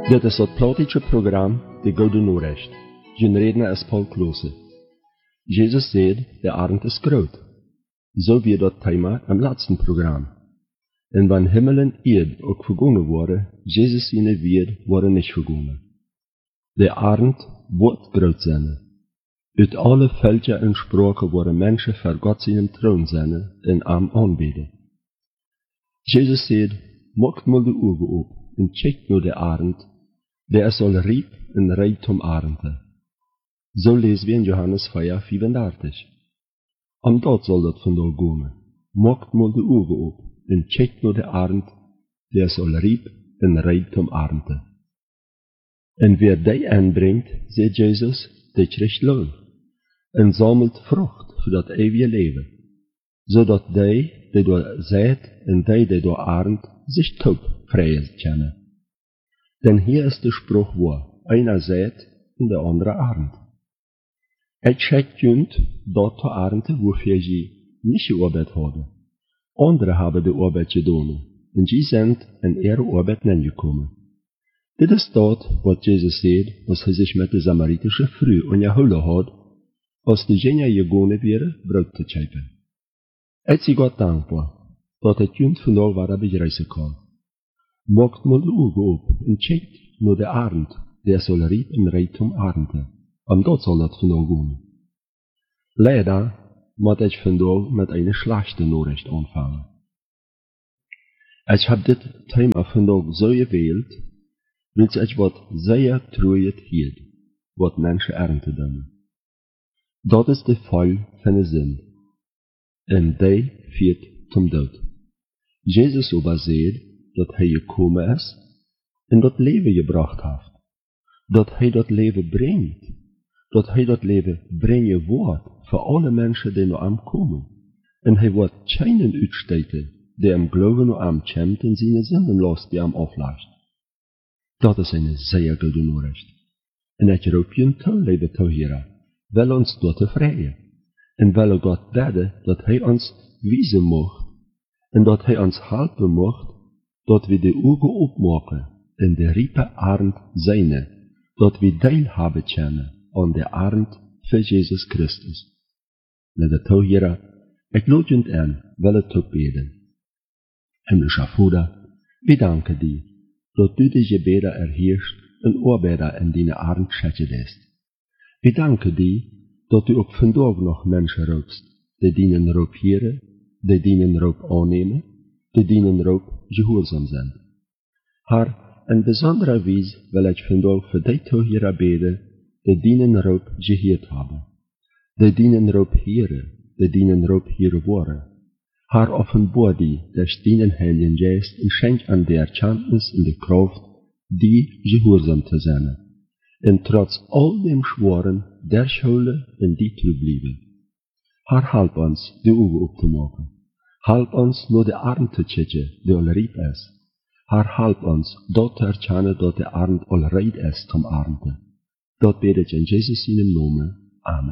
Dit is het plotische program De Goede Noorrecht. Zijn redner is Paul Klose. Jezus zei, de arend is groot. Zo wie dat thema im laatsten Programm. En wann Himmel en Erd ook vergonnen worden, Jezus seine Wert worden nicht vergonnen. De arend wordt groot zijn. Uit alle Völker en Sprachen worden Menschen vor Gott seinen Thron zijn en am aanbeden. Jezus zei, maakt mal de ogen op en checkt nur de arend, der soll riep en rijkdom arende. Zo lezen we in Johannes 4:35. Am dort soll dat vandaag komen. Maakt mal de ogen op en checkt nur de arend, der soll riep en rijkdom arende. En wer die aanbrengt, zei Jezus, die krijgt loon en sammelt vrucht voor dat eeuwige leven, zodat die door zaait en die door arend zich taub vrij kennen. Denn hier ist der Spruch wahr, einer sät und der andere arend. Et schickt jünd dort zu arende, wofür sie nicht gearbeitet haben. Andere haben die Arbeit getan, und sie sind in ihre Arbeit nicht gekommen. Dit ist dort, was Jesus sagt, was sich mit der samaritische Frau unterhalten hat, als die Genia gegangen wäre, Brot zu schäpen. Et sie Gott dankbar, dat het jünd vandaag waar begrijzen kan. Maakt mal de ogen op en checkt nur de arend, der soll riep en rijkdom arende. Am dort soll dat vandaag gaan. Leider moet ik vandaag met een slechte Nachricht anfangen. Ich hab dit Thema vandaag so gewählt, weil ich wat sehr treuet hielt, wat Menschen ernten doen. Dat is de Fall van de Sinn. En die führt zum Tod. Jesus aber sagt, dat hij gekommen is en dat leven gebracht heeft. Dat hij dat leven brengt. Dat hij dat leven brengen wordt voor alle mensen die naar hem komen. En hij wordt keinen uitsteken die hem geloven naar hem komt en zijn zinnen los die hem aflegt. Dat is een zeer goede Nachricht. En ik roep je toe, lieve toeheren, wil ons door te vrijen. En wil God bidden dat hij ons wijzen mocht en dat hij ons helpen mocht dat we de ogen opmaken en de riepe arend zijn, dat we deel hebben kunnen aan de arend voor Jezus Christus. Lieve toeheren, ik lood je aan, wil het ook beden. Himmlischer Vater, we danken die, dat du de gebeden erheerst en arbeider in die arend schätze lässt. We danken die, dat u ook vandaag nog mensen roepst, die dienen erop heren, die dienen erop aannemen, die dienen erop gehoorzaam zijn. Haar, in bijzondere wijze wil ik vandaag voor die toeheren beden, die dienen erop geheerd hebben. Die dienen erop heren, die dienen erop heren worden. Haar offenbaar die, durch dienen Heiligen Geist en schenk aan de Erkenntnis en de Kraft, die gehoorzaam te zijn. En trotz all dem Schworen, der Schule en die te blijven. Haar help ons de ogen op te maken. Help ons nur de arend te checken, die al riep is. Haar help ons dat te erkennen dat de arend al rijp is zum arenden. Dat bid ik in Jezus in naam. Amen.